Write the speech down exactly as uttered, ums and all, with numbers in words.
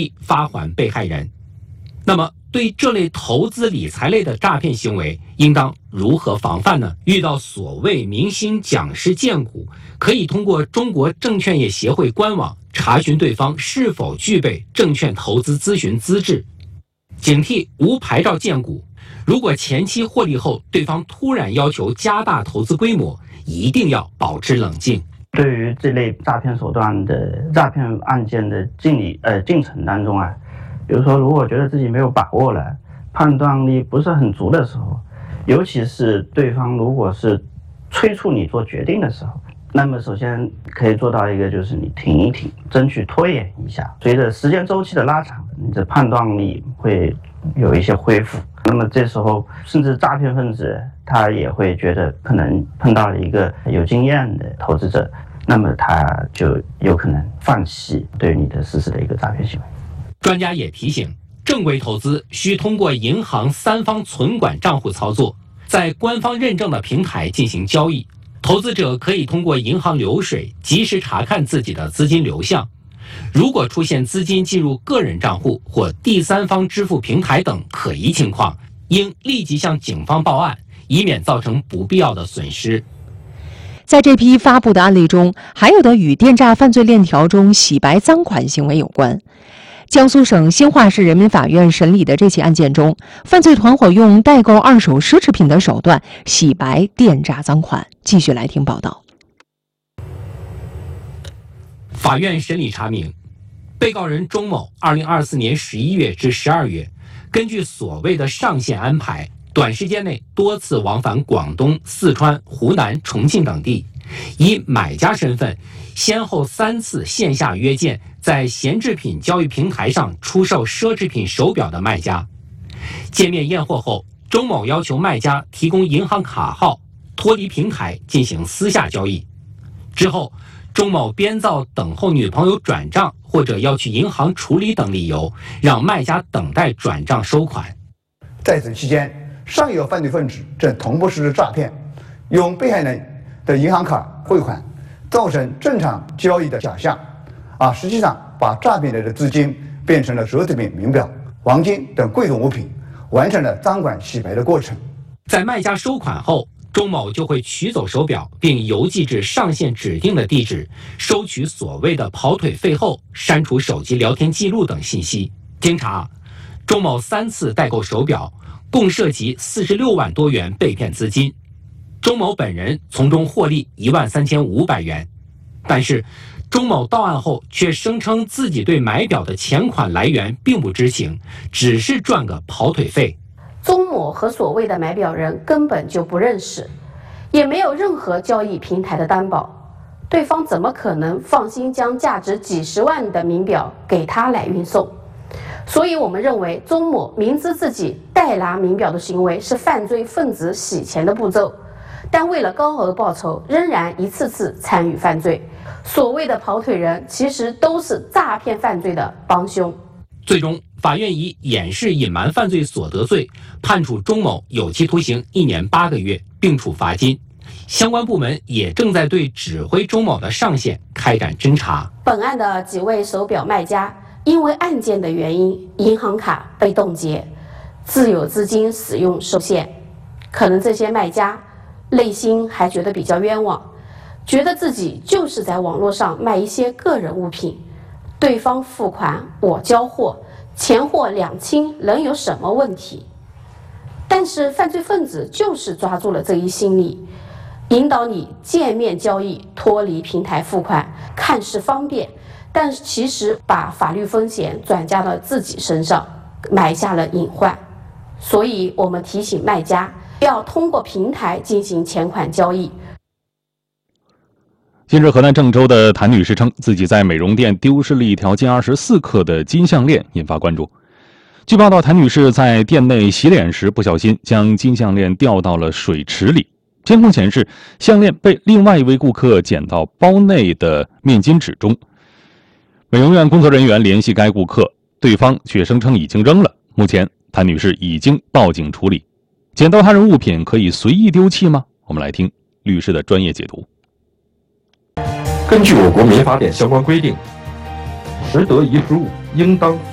利发还被害人。那么，对这类投资理财类的诈骗行为，应当如何防范呢？遇到所谓明星讲师荐股，可以通过中国证券业协会官网查询对方是否具备证券投资咨询资质，警惕无牌照荐股。如果前期获利后，对方突然要求加大投资规模，一定要保持冷静。 对于这类诈骗手段的诈骗案件的进理呃进程当中啊，比如说如果觉得自己没有把握了，判断力不是很足的时候，尤其是对方如果是催促你做决定的时候，那么首先可以做到一个就是你停一停，争取拖延一下，随着时间周期的拉长，你的判断力会有一些恢复。那么这时候甚至诈骗分子他也会觉得可能碰到了一个有经验的投资者，那么他就有可能放弃对你的实施的一个诈骗行为。 专家也提醒，正规投资需通过银行三方存管账户操作，在官方认证的平台进行交易。投资者可以通过银行流水及时查看自己的资金流向，如果出现资金进入个人账户或第三方支付平台等可疑情况，应立即向警方报案，以免造成不必要的损失。 在这批发布的案例中，还有的与电诈犯罪链条中洗白赃款行为有关。江苏省兴化市人民法院审理的这起案件中，犯罪团伙用代购二手奢侈品的手段洗白电诈赃款。继续来听报道。 法院审理查明，被告人钟某二零二四年十一月至十二月，根据所谓的上线安排，短时间内多次往返广东、四川、湖南、重庆等地，以买家身份先后三次线下约见在闲置品交易平台上出售奢侈品手表的卖家。见面验货后，钟某要求卖家提供银行卡号，脱离平台进行私下交易。之后，钟某编造等候女朋友转账或者要去银行处理等理由，让卖家等待转账收款。 在此期间，上游犯罪分子正同步实施诈骗，用被害人的银行卡汇款，造成正常交易的假象，啊，实际上把诈骗来的资金变成了奢侈品、名表、黄金等贵重物品，完成了赃款洗白的过程。 在卖家收款后，钟某就会取走手表，并邮寄至上线指定的地址，收取所谓的跑腿费后，删除手机聊天记录等信息。经查，钟某三次代购手表，共涉及四十六万多元被骗资金。钟某本人从中获利一万三千五百元，但是钟某到案后却声称自己对买表的钱款来源并不知情，只是赚个跑腿费。 钟某和所谓的买表人根本就不认识，也没有任何交易平台的担保，对方怎么可能放心将价值几十万的名表给他来运送？所以我们认为钟某明知自己代拿名表的行为是犯罪分子洗钱的步骤，但为了高额报酬，仍然一次次参与犯罪。所谓的跑腿人，其实都是诈骗犯罪的帮凶。 最终，法院以掩饰隐瞒犯罪所得罪，判处钟某有期徒刑一年八个月，并处罚金。相关部门也正在对指挥钟某的上线开展侦查。 本案的几位手表卖家，因为案件的原因，银行卡被冻结，自有资金使用受限，可能这些卖家内心还觉得比较冤枉，觉得自己就是在网络上卖一些个人物品，对方付款我交货，钱货两清，能有什么问题？但是犯罪分子就是抓住了这一心理，引导你见面交易，脱离平台付款，看似方便，但其实把法律风险转嫁到自己身上，埋下了隐患。所以我们提醒卖家要通过平台进行钱款交易。 近日，河南郑州的谭女士称自己在美容店丢失了一条近二十四克的金项链，引发关注。据报道，谭女士在店内洗脸时不小心将金项链掉到了水池里，监控显示项链被另外一位顾客捡到包内的面巾纸中。美容院工作人员联系该顾客，对方却声称已经扔了。目前谭女士已经报警处理。捡到他人物品可以随意丢弃吗？我们来听律师的专业解读。 根据我国民法典相关规定，拾得遗失物应当